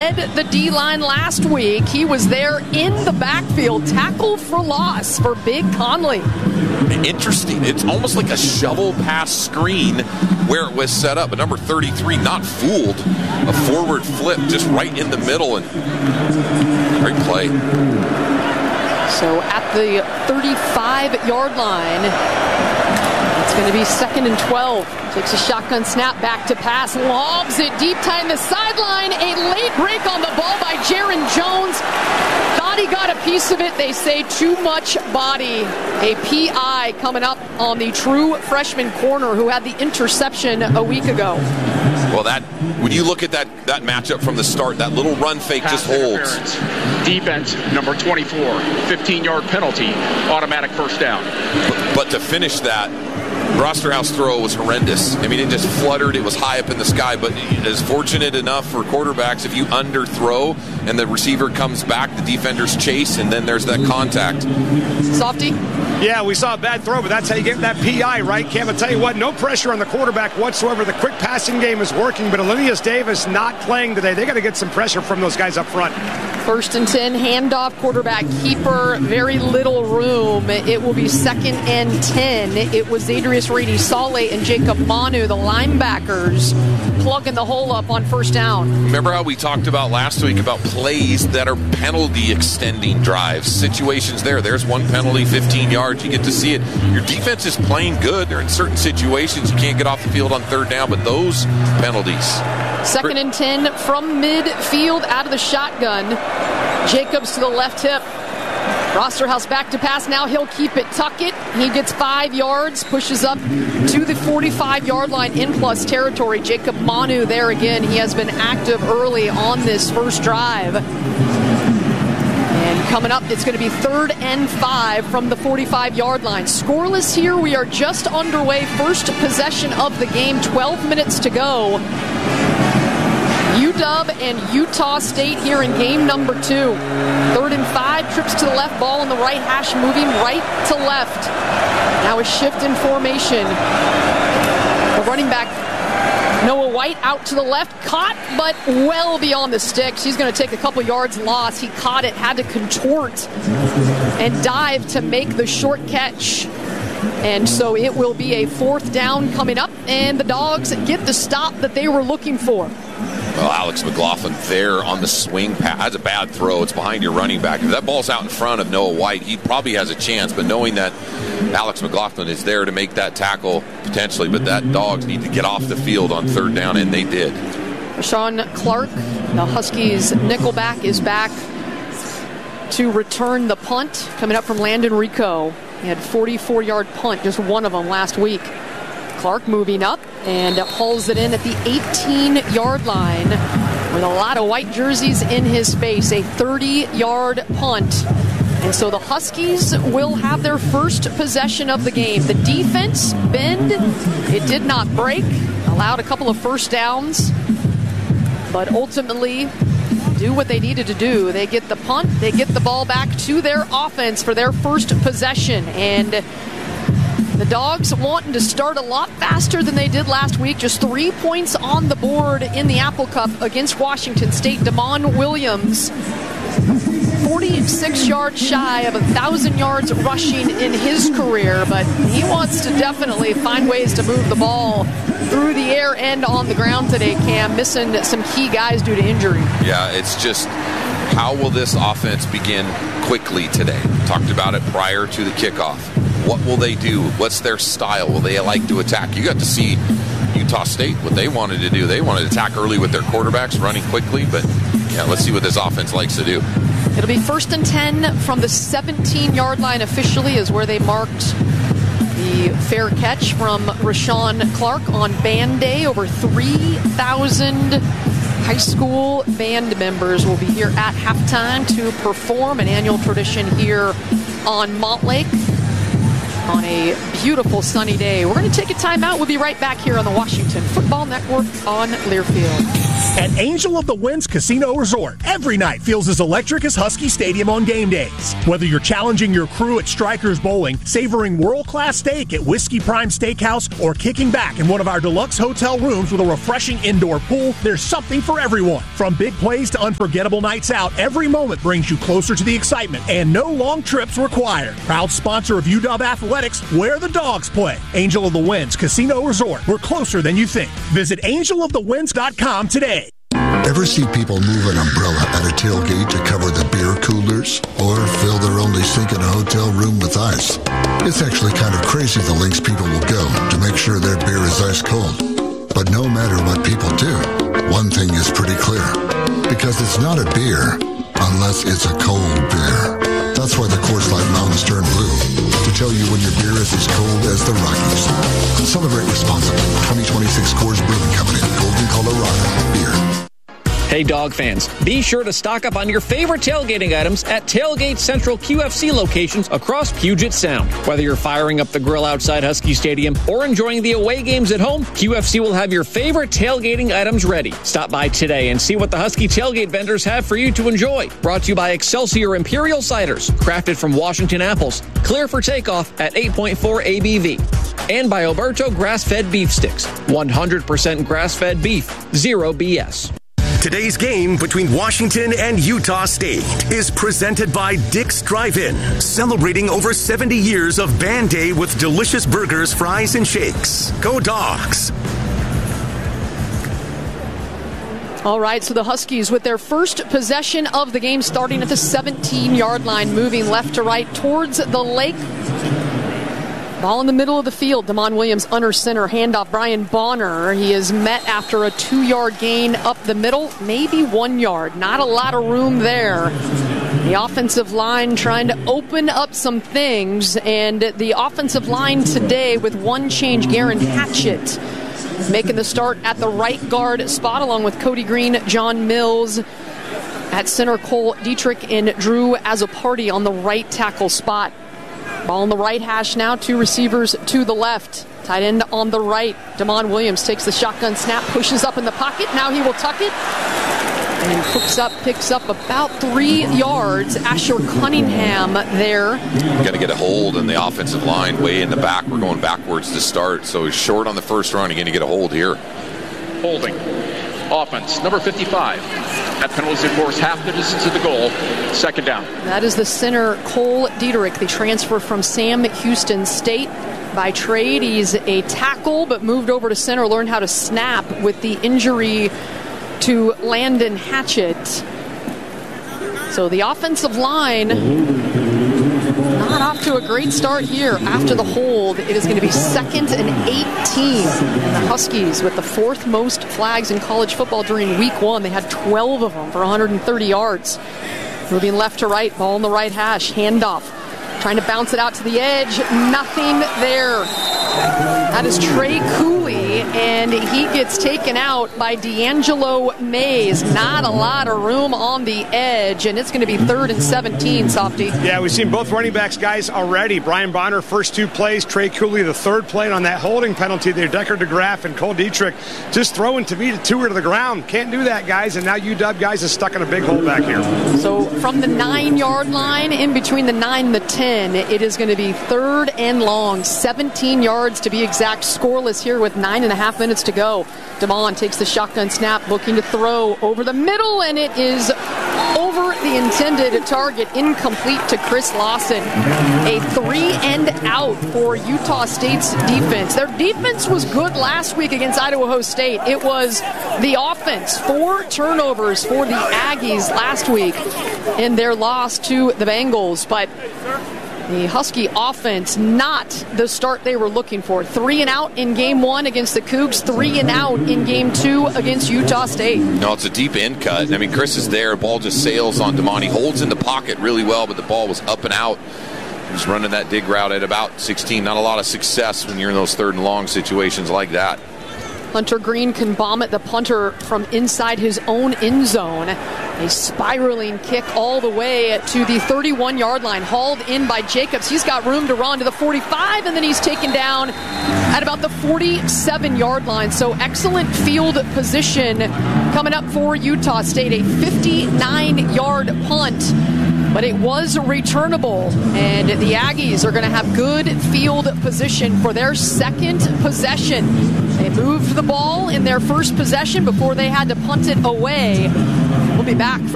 led the D-line last week. He was there in the backfield, tackle for loss for Big Conley. Interesting. It's almost like a shovel pass screen where it was set up. But number 33, not fooled. A forward flip just right in the middle. And great play. So at the 35-yard line, it's going to be 2nd and 12. Takes a shotgun snap, back to pass, lobs it deep behind the sideline. A late break on the ball by Jaron Jones. Thought he got a piece of it. They say too much body. A PI coming up on the true freshman corner who had the interception a week ago. Well, when you look at that matchup from the start, that little run fake just holds. Defense, number 24, 15-yard penalty, automatic first down. But to finish that, Rosterhouse throw was horrendous. I mean, it just fluttered. It was high up in the sky, but it's fortunate enough for quarterbacks if you underthrow and the receiver comes back, the defenders chase, and then there's that contact. Softy? Yeah, we saw a bad throw, but that's how you get that PI, right, Cam? I'll tell you what, no pressure on the quarterback whatsoever. The quick passing game is working, but Alinius Davis not playing today. They got to get some pressure from those guys up front. 1st and 10, handoff, quarterback keeper, very little room. It will be 2nd and 10. It was Zadarius Rady-Saleh and Jacob Manu, the linebackers, plugging the hole up on 1st down. Remember how we talked about last week about plays that are penalty extending drives, situations there. There's one penalty, 15 yards. You get to see it. Your defense is playing good. They're in certain situations. You can't get off the field on 3rd down, but those penalties. 2nd and 10 from midfield out of the shotgun. Jacobs to the left hip. Rosterhouse back to pass. Now he'll keep it. Tuck it. He gets 5 yards. Pushes up to the 45-yard line in plus territory. Jacob Manu there again. He has been active early on this first drive. And coming up, it's going to be 3rd and 5 from the 45-yard line. Scoreless here. We are just underway. First possession of the game. 12 minutes to go. UW and Utah State here in game number 2. 3rd and 5, trips to the left, ball on the right hash, moving right to left. Now a shift in formation. The running back, Noah White, out to the left, caught, but well beyond the sticks. He's going to take a couple yards loss. He caught it, had to contort and dive to make the short catch. And so it will be a 4th down coming up, and the Dogs get the stop that they were looking for. Well, Alex McLaughlin there on the swing pass. That's a bad throw. It's behind your running back. If that ball's out in front of Noah White, he probably has a chance. But knowing that Alex McLaughlin is there to make that tackle potentially, but that Dogs need to get off the field on 3rd down, and they did. Rashawn Clark, the Huskies nickelback, is back to return the punt. Coming up from Landon Rico. He had 44-yard punt, just one of them last week. Clark moving up and hauls it in at the 18-yard line with a lot of white jerseys in his face. A 30-yard punt. And so the Huskies will have their first possession of the game. The defense, bend, it did not break. Allowed a couple of first downs. But ultimately, do what they needed to do. They get the punt. They get the ball back to their offense for their first possession. And the Dogs wanting to start a lot faster than they did last week. Just 3 points on the board in the Apple Cup against Washington State. Damon Williams, 46 yards shy of 1,000 yards rushing in his career, but he wants to definitely find ways to move the ball through the air and on the ground today, Cam, missing some key guys due to injury. Yeah, it's just how will this offense begin quickly today? Talked about it prior to the kickoff. What will they do? What's their style? Will they like to attack? You got to see Utah State, what they wanted to do. They wanted to attack early with their quarterbacks, running quickly, but yeah, let's see what this offense likes to do. It'll be 1st and 10 from the 17-yard line officially is where they marked the fair catch from Rashawn Clark on Band Day. Over 3,000 high school band members will be here at halftime to perform, an annual tradition here on Montlake on a beautiful sunny day. We're going to take a timeout. We'll be right back here on the Washington Football Network on Learfield. At Angel of the Winds Casino Resort, every night feels as electric as Husky Stadium on game days. Whether you're challenging your crew at Strikers Bowling, savoring world-class steak at Whiskey Prime Steakhouse, or kicking back in one of our deluxe hotel rooms with a refreshing indoor pool, there's something for everyone. From big plays to unforgettable nights out, every moment brings you closer to the excitement, and no long trips required. Proud sponsor of UW Athletics, where the dogs play. Angel of the Winds Casino Resort. We're closer than you think. Visit angelofthewinds.com today. Ever see people move an umbrella at a tailgate to cover the beer coolers? Or fill their only sink in a hotel room with ice? It's actually kind of crazy the lengths people will go to make sure their beer is ice cold. But no matter what people do, one thing is pretty clear. Because it's not a beer unless it's a cold beer. That's why the Coors Light Mountains turn blue. To tell you when your beer is as cold as the Rockies. Celebrate responsibly. 2026 Coors Brewing Company, Golden, Colorado. Beer. Hey, dog fans, be sure to stock up on your favorite tailgating items at Tailgate Central QFC locations across Puget Sound. Whether you're firing up the grill outside Husky Stadium or enjoying the away games at home, QFC will have your favorite tailgating items ready. Stop by today and see what the Husky tailgate vendors have for you to enjoy. Brought to you by Excelsior Imperial Ciders, crafted from Washington apples, clear for takeoff at 8.4 ABV. And by Alberto Grass-Fed Beef Sticks, 100% grass-fed beef, zero BS. Today's game between Washington and Utah State is presented by Dick's Drive-In, celebrating over 70 years of Band Day with delicious burgers, fries, and shakes. Go Dogs! All right, so the Huskies with their first possession of the game starting at the 17-yard line, moving left to right towards the lake. Ball in the middle of the field. Damon Williams under center. Handoff Brian Bonner. He is met after a 2-yard gain up the middle. Maybe 1 yard. Not a lot of room there. The offensive line trying to open up some things. And the offensive line today with one change. Garen Hatchett making the start at the right guard spot along with Cody Green, John Mills. At center, Cole Dietrich and Drew Azzopardi on the right tackle spot. Ball on the right hash now, 2 receivers to the left. Tight end on the right. Damon Williams takes the shotgun snap, pushes up in the pocket. Now he will tuck it. And picks up about 3 yards. Asher Cunningham there. Got to get a hold in the offensive line way in the back. We're going backwards to start. So he's short on the first run. Again, to get a hold here. Holding. Offense, number 55. That penalty, of course, half the distance to the goal. Second down. That is the center, Cole Dietrich, the transfer from Sam Houston State. By trade, he's a tackle, but moved over to center, learned how to snap with the injury to Landon Hatchett. So the offensive line not off to a great start here after the hold. It is going to be 2nd and 18. And the Huskies with the 4th most flags in college football during week 1. They had 12 of them for 130 yards. Moving left to right, ball in the right hash, handoff. Trying to bounce it out to the edge. Nothing there. That is Trey Cooley, and he gets taken out by D'Angelo Mays. Not a lot of room on the edge, and it's going to be 3rd and 17, Softy. Yeah, we've seen both running backs guys already. Brian Bonner, first 2 plays. Trey Cooley, the 3rd play on that holding penalty there. Decker DeGraff and Cole Dietrich just throwing Tavita Tuer to the ground. Can't do that, guys, and now UW guys is stuck in a big hole back here. So from the 9-yard line, in between the 9 and the 10, it is going to be 3rd and long. 17 yards to be exact. Scoreless here with 9.5 minutes to go. Damon takes the shotgun snap, looking to throw over the middle, and it is over the intended target. Incomplete to Chris Lawson. A 3-and-out for Utah State's defense. Their defense was good last week against Idaho State. It was the offense. 4 turnovers for the Aggies last week in their loss to the Bengals. But the Husky offense, not the start they were looking for. 3-and-out in game 1 against the Cougs, 3-and-out in game 2 against Utah State. No, it's a deep end cut. I mean, Chris is there. Ball just sails on Damon. He holds in the pocket really well, but the ball was up and out. He was running that dig route at about 16. Not a lot of success when you're in those 3rd and long situations like that. Hunter Green can bomb at the punter from inside his own end zone. A spiraling kick all the way to the 31-yard line. Hauled in by Jacobs. He's got room to run to the 45, and then he's taken down at about the 47-yard line. So excellent field position coming up for Utah State. A 59-yard punt, but it was returnable. And the Aggies are going to have good field position for their second possession. They moved the ball in their first possession before they had to punt it away. We'll be back for